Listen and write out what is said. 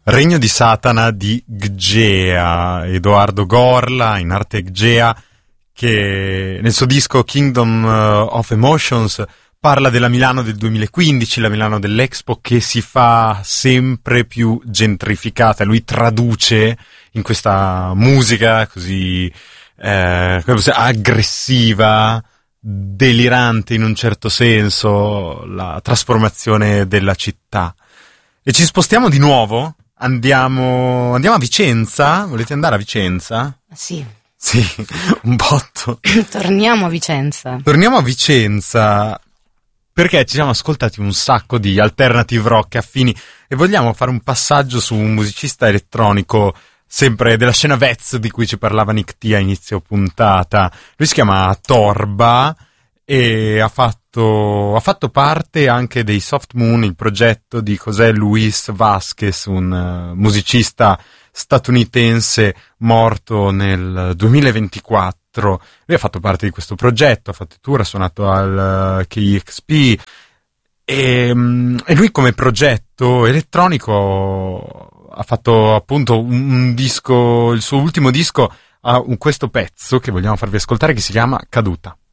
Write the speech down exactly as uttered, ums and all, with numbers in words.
Regno di Satana di Ggea, Edoardo Gorla, in arte Ggea, che nel suo disco Kingdom of Emotions parla della Milano del duemilaquindici, la Milano dell'Expo, che si fa sempre più gentrificata. Lui traduce in questa musica così eh, aggressiva, delirante in un certo senso, la trasformazione della città. E ci spostiamo di nuovo? Andiamo, andiamo a Vicenza? Volete andare a Vicenza? Sì. Sì, un botto. Torniamo a Vicenza. Torniamo a Vicenza perché ci siamo ascoltati un sacco di alternative rock affini e vogliamo fare un passaggio su un musicista elettronico sempre della scena Vez di cui ci parlava Nick T a inizio puntata. Lui si chiama Torba e ha fatto, ha fatto parte anche dei Soft Moon, il progetto di José Luis Vázquez, un uh, musicista statunitense morto nel duemilaventiquattro. Lui ha fatto parte di questo progetto, ha fatto tour, ha suonato al uh, K X P e, um, e lui come progetto elettronico ha fatto appunto un, un disco, il suo ultimo disco ha un, questo pezzo che vogliamo farvi ascoltare che si chiama Caduta.